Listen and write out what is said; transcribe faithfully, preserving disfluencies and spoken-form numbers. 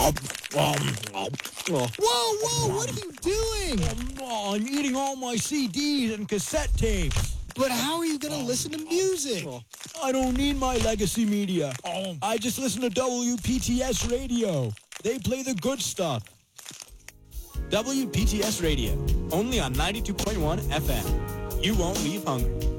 Whoa, whoa, what are you doing? Oh, I'm eating all my C Ds and cassette tapes. But how are you going to listen to music? I don't need my legacy media. I just listen to W P T S Radio. They play the good stuff. W P T S Radio, only on ninety-two point one F M. You won't leave hungry.